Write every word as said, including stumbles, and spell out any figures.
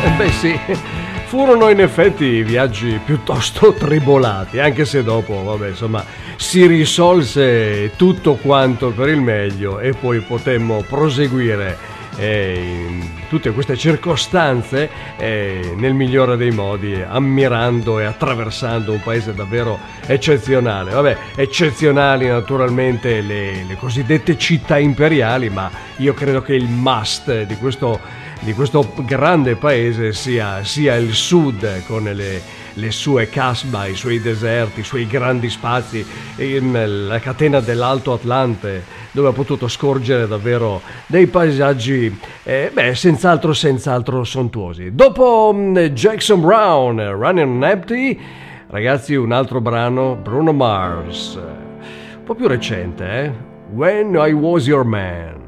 Beh sì, furono in effetti viaggi piuttosto tribolati, anche se dopo, vabbè, insomma, si risolse tutto quanto per il meglio e poi potemmo proseguire eh, in tutte queste circostanze eh, nel migliore dei modi, ammirando e attraversando un paese davvero eccezionale. Vabbè, eccezionali naturalmente le, le cosiddette città imperiali, ma io credo che il must di questo di questo grande paese sia, sia il sud, con le, le sue casba, i suoi deserti, i suoi grandi spazi, in la catena dell'Alto Atlante, dove ha potuto scorgere davvero dei paesaggi eh, beh, senz'altro senz'altro sontuosi. Dopo um, Jackson Browne, Running on Empty, ragazzi, un altro brano, Bruno Mars, un po' più recente, eh? When I Was Your Man.